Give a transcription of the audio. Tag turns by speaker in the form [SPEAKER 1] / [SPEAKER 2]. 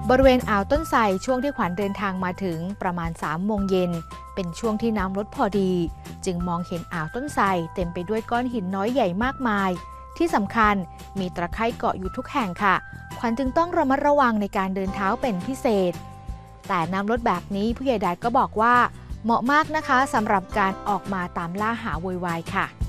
[SPEAKER 1] บริเวณอ่าวต้นไทรช่วงที่ขวัญเดินทางมาถึงประมาณ3 โมงเย็นเป็นช่วงที่น้ำลดพอดีจึงมองเห็นอ่าวต้นไทรเต็มไปด้วยก้อนหินน้อยใหญ่มากมายที่สำคัญมีตะไคร่เกาะอยู่ทุกแห่งค่ะขวัญจึงต้องระมัดระวังในการเดินเท้าเป็นพิเศษแต่น้ำลดแบบนี้ผู้ใหญ่ใดก็บอกว่าเหมาะมากนะคะสำหรับการออกมาตามล่าหาโวยวายค่ะ